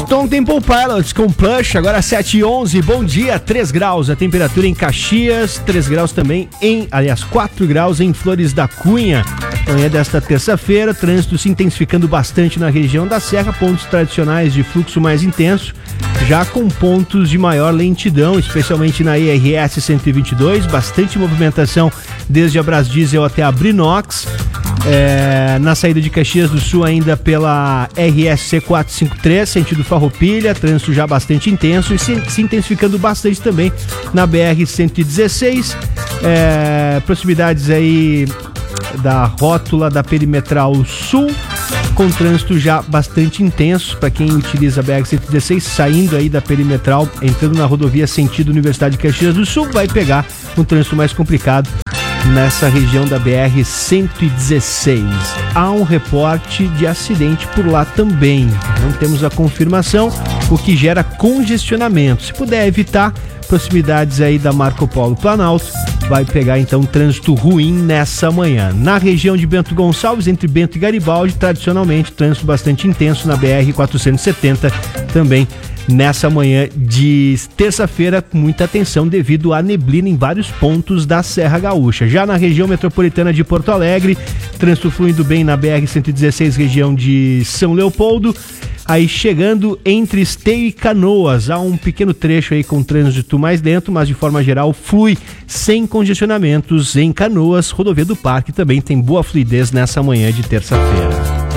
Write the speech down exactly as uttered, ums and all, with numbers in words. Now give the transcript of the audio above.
Stone Temple Pilots com Plush, agora sete e onze, bom dia, três graus a temperatura em Caxias, três graus também em, aliás, quatro graus em Flores da Cunha. Manhã desta terça-feira, trânsito se intensificando bastante na região da Serra, pontos tradicionais de fluxo mais intenso, já com pontos de maior lentidão, especialmente na I R S cento e vinte e dois, bastante movimentação desde a Brasdiesel até a Brinox. É, na saída de Caxias do Sul ainda pela R S C quatrocentos e cinquenta e três, sentido Farroupilha, trânsito já bastante intenso e se, se intensificando bastante também na B R cento e dezesseis, é, proximidades aí da rótula da Perimetral Sul, com trânsito já bastante intenso para quem utiliza a B R cento e dezesseis, saindo aí da Perimetral, entrando na rodovia sentido Universidade de Caxias do Sul, vai pegar um trânsito mais complicado nessa região da B R cento e dezesseis. Há um reporte de acidente por lá também. Não temos a confirmação, o que gera congestionamento. Se puder evitar, proximidades aí da Marco Polo Planalto, vai pegar então um trânsito ruim nessa manhã. Na região de Bento Gonçalves, entre Bento e Garibaldi, tradicionalmente, trânsito bastante intenso na B R quatrocentos e setenta, também nessa manhã de terça-feira, com muita atenção devido à neblina em vários pontos da Serra Gaúcha. Já na região metropolitana de Porto Alegre, trânsito fluindo bem na B R cento e dezesseis, região de São Leopoldo. Aí chegando entre Esteio e Canoas, há um pequeno trecho aí com trânsito mais lento, mas de forma geral flui sem congestionamentos em Canoas. Rodovia do Parque também tem boa fluidez nessa manhã de terça-feira.